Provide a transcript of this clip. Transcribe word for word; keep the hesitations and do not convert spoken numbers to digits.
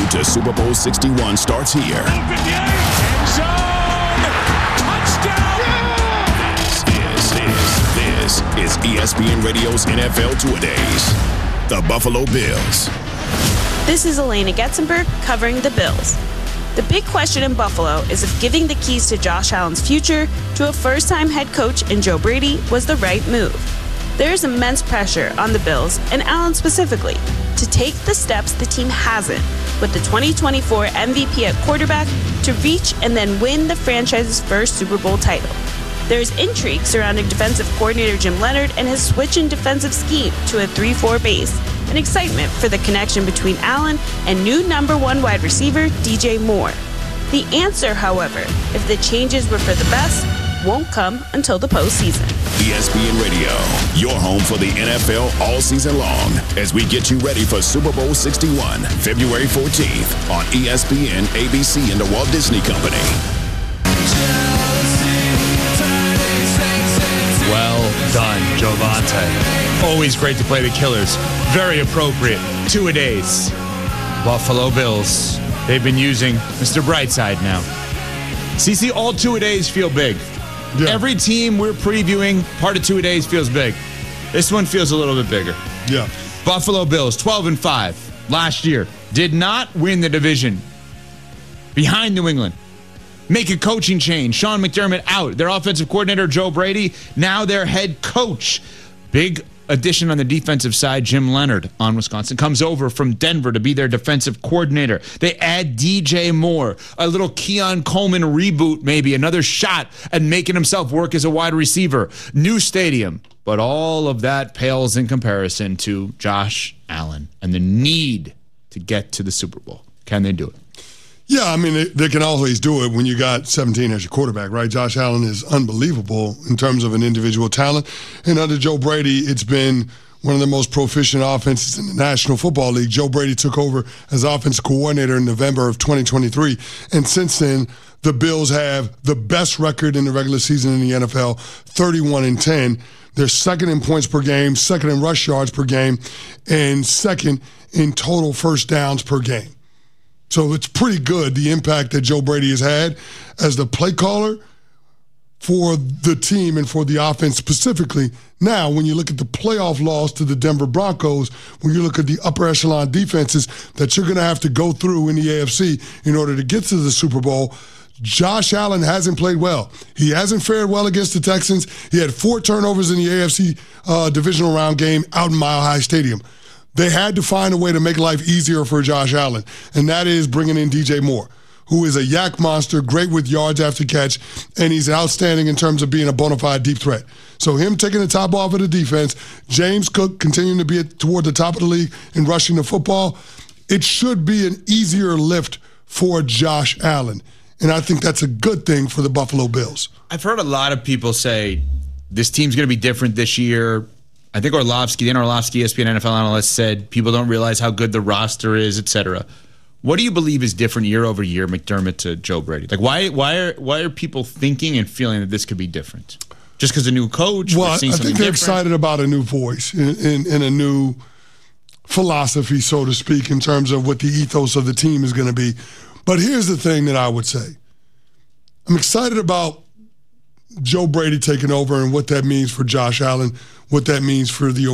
road to Super Bowl sixty-one starts here. This is, this is E S P N Radio's N F L Two-A-Days. The Buffalo Bills. This is Elena Getzenberg covering the Bills. The big question in Buffalo is if giving the keys to Josh Allen's future to a first-time head coach in Joe Brady was the right move. There is immense pressure on the Bills, and Allen specifically, to take the steps the team hasn't, with the twenty twenty-four M V P at quarterback, to reach and then win the franchise's first Super Bowl title. There's intrigue surrounding defensive coordinator Jim Leonhard and his switch in defensive scheme to a three four base, and excitement for the connection between Allen and new number one wide receiver D J Moore. The answer, however, if the changes were for the best, won't come until the postseason. E S P N Radio, your home for the N F L all season long, as we get you ready for Super Bowl sixty-one, February fourteenth on E S P N, A B C, and the Walt Disney Company. Well done, Jovante. Always great to play the Killers. Very appropriate. Two-a-days. Buffalo Bills. They've been using Mister Brightside now. C C, all two-a-days feel big. Yeah. Every team we're previewing, part of two-a-days feels big. This one feels a little bit bigger. Yeah. Buffalo Bills, twelve and five last year. Did not win the division. Behind New England. Make a coaching change. Sean McDermott out. Their offensive coordinator, Joe Brady, now their head coach. Big addition on the defensive side, Jim Leonhard on Wisconsin, comes over from Denver to be their defensive coordinator. They add D J Moore, a little Keon Coleman reboot maybe, another shot at making himself work as a wide receiver. New stadium. But all of that pales in comparison to Josh Allen and the need to get to the Super Bowl. Can they do it? Yeah, I mean, they, they can always do it when you got seventeen as your quarterback, right? Josh Allen is unbelievable in terms of an individual talent. And under Joe Brady, it's been one of the most proficient offenses in the National Football League. Joe Brady took over as offensive coordinator in November of twenty twenty-three. And since then, the Bills have the best record in the regular season in the N F L, thirty-one and ten. They're second in points per game, second in rush yards per game, and second in total first downs per game. So it's pretty good, the impact that Joe Brady has had as the play caller for the team and for the offense specifically. Now, when you look at the playoff loss to the Denver Broncos, when you look at the upper echelon defenses that you're going to have to go through in the A F C in order to get to the Super Bowl, Josh Allen hasn't played well. He hasn't fared well against the Texans. He had four turnovers in the A F C uh, divisional round game out in Mile High Stadium. They had to find a way to make life easier for Josh Allen, and that is bringing in D J Moore, who is a yak monster, great with yards after catch, and he's outstanding in terms of being a bona fide deep threat. So him taking the top off of the defense, James Cook continuing to be at, toward the top of the league in rushing the football, it should be an easier lift for Josh Allen. And I think that's a good thing for the Buffalo Bills. I've heard a lot of people say this team's going to be different this year. I think Orlovsky, Dan Orlovsky, E S P N N F L analyst, said people don't realize how good the roster is, et cetera. What do you believe is different year over year, McDermott to Joe Brady? Like, why, why are, why are people thinking and feeling that this could be different? Just because a new coach? Well, I think they're different? excited about a new voice and, and, and a new philosophy, so to speak, in terms of what the ethos of the team is going to be. But here's the thing that I would say. I'm excited about Joe Brady taking over and what that means for Josh Allen, what that means for the